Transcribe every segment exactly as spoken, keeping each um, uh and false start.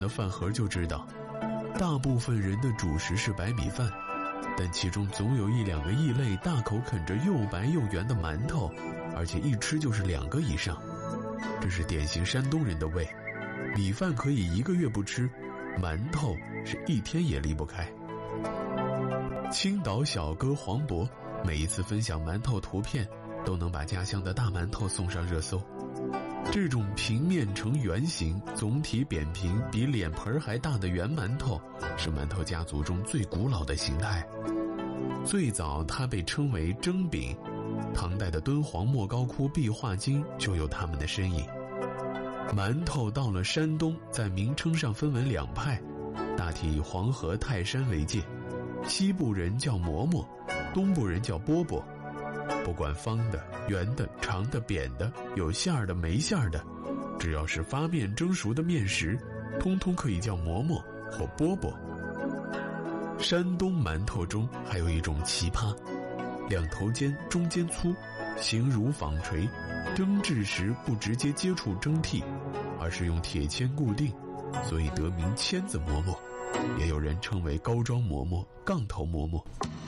的饭盒就知道，大部分人的主食是白米饭，但其中总有一两个异类大口啃着又白又圆的馒头，而且一吃就是两个以上。这是典型山东人的胃，米饭可以一个月不吃，馒头是一天也离不开。青岛小哥黄渤每一次分享馒头图片，都能把家乡的大馒头送上热搜。这种平面呈圆形、总体扁平、比脸盆还大的圆馒头，是馒头家族中最古老的形态。最早它被称为蒸饼，唐代的敦煌莫高窟壁画经就有它们的身影。馒头到了山东，在名称上分为两派，大体以黄河、泰山为界，西部人叫馍馍，东部人叫饽饽。不管方的、圆的、长的、扁的，有馅儿的、没馅儿的，只要是发面蒸熟的面食，通通可以叫馍馍或饽饽。山东馒头中还有一种奇葩，两头尖，中间粗，形如纺锤，蒸制时不直接接触蒸屉，而是用铁签固定，所以得名签子馍馍，也有人称为高桩馍馍、杠头馍馍。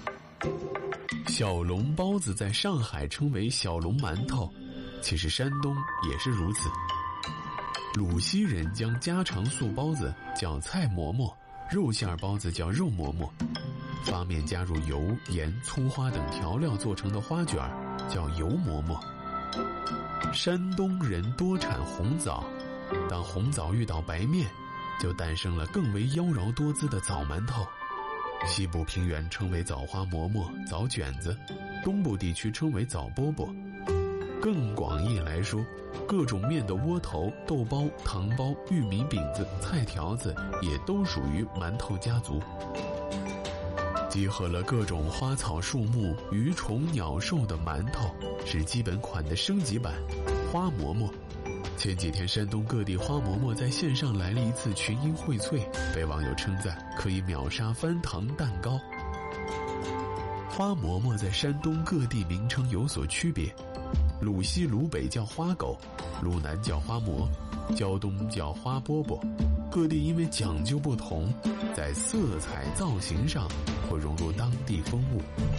小笼包子在上海称为小笼馒头，其实山东也是如此。鲁西人将家常素包子叫菜馍馍，肉馅包子叫肉馍馍，发面加入油、盐、葱花等调料做成的花卷叫油馍馍。山东人多产红枣，当红枣遇到白面，就诞生了更为妖娆多姿的枣馒头。西部平原称为枣花馍馍、枣卷子，东部地区称为枣饽饽。更广义来说，各种面的窝头、豆包、糖包、玉米饼子、菜条子也都属于馒头家族。集合了各种花草树木、鱼虫鸟兽的馒头，是基本款的升级版花馍馍。前几天山东各地花馍馍在线上来了一次群英荟萃，被网友称赞可以秒杀翻糖蛋糕。花馍馍在山东各地名称有所区别，鲁西鲁北叫花狗，鲁南叫花馍，胶东叫花饽饽，各地因为讲究不同，在色彩造型上会融入当地风物。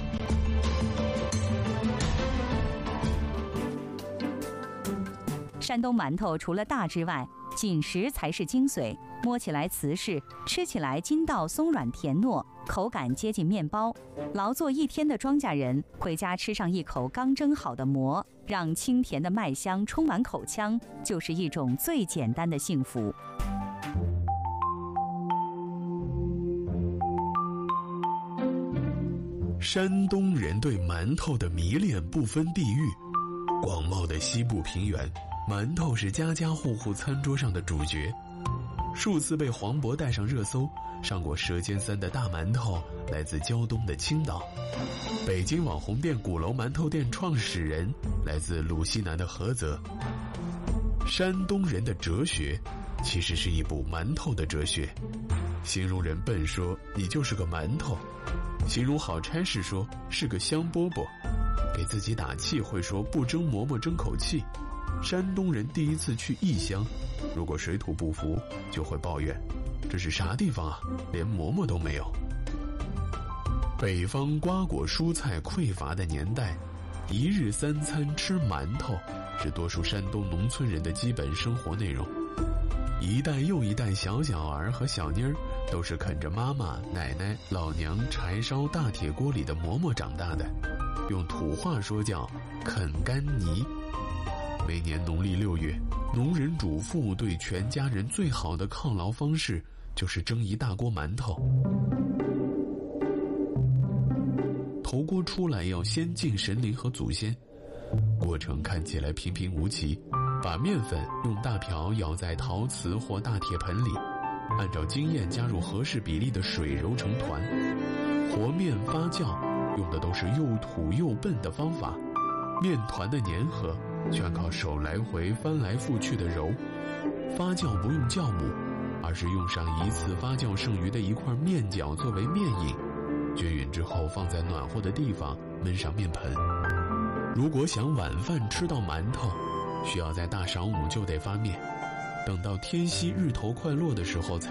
山东馒头除了大之外，紧实才是精髓，摸起来瓷实，吃起来筋道松软甜糯，口感接近面包。劳作一天的庄稼人回家吃上一口刚蒸好的馍，让清甜的麦香充满口腔，就是一种最简单的幸福。 山东人对馒头的迷恋不分地域，广袤的西部平原，馒头是家家户户餐桌上的主角，数次被黄渤带上热搜。上过《舌尖三》的大馒头来自胶东的青岛，北京网红店鼓楼馒头店创始人来自鲁西南的菏泽。山东人的哲学其实是一部馒头的哲学，形容人笨说你就是个馒头，形容好差事说是个香饽饽，给自己打气会说不蒸馍馍争口气。山东人第一次去异乡，如果水土不服就会抱怨，这是啥地方啊，连馍馍都没有。北方瓜果蔬菜匮乏的年代，一日三餐吃馒头是多数山东农村人的基本生活内容。一代又一代小小儿和小妮儿都是啃着妈妈、奶奶、老娘柴烧大铁锅里的馍馍长大的，用土话说叫啃干泥。每年农历六月，农人主妇对全家人最好的犒劳方式就是蒸一大锅馒头。头锅出来要先敬神灵和祖先，过程看起来平平无奇。把面粉用大瓢舀在陶瓷或大铁盆里，按照经验加入合适比例的水揉成团。和面发酵用的都是又土又笨的方法，面团的粘合全靠手来回翻来覆去的揉。发酵不用酵母，而是用上一次发酵剩余的一块面角作为面引，均匀之后放在暖和的地方焖上面盆。如果想晚饭吃到馒头，需要在大晌午就得发面，等到天西日头快落的时候才